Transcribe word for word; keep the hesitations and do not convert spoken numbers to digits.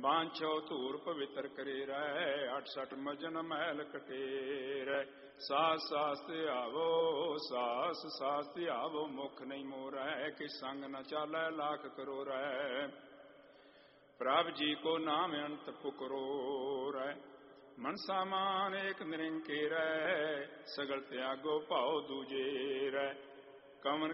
ਬਾਂਛੋ ਧੂਰ ਪਵਿੱਤਰ ਕਰੇ ਰਹਿ, ਅਠ ਸਠ ਮਜਨ ਮਹਿਲ ਕਟੇ ਰਹਿ। ਸਾਸ ਸਾਸ ਤੇ ਆਵੋ, ਸਾਸ ਸਾਸ ਤੇ ਆਵੋ, ਮੁਖ ਨਹੀਂ ਮੋਰੈ, ਕਿ ਸੰਗ ਨ ਚਾਲੈ ਲਾਖ ਕਰੋ ਰਹਿ। ਪ੍ਰਭ ਜੀ ਕੋ ਨਾਮ ਅੰਤ ਪੁਕਰੋ ਰਹਿ, ਮਨਸਾ ਮਾਨ ਏਕ ਨਿਰੰਕੇ ਰਹਿ, ਸਗਲ ਤਿਆਗੋ ਭਾਉ ਦੂਜੇ ਰਹਿ। ਕਵਨ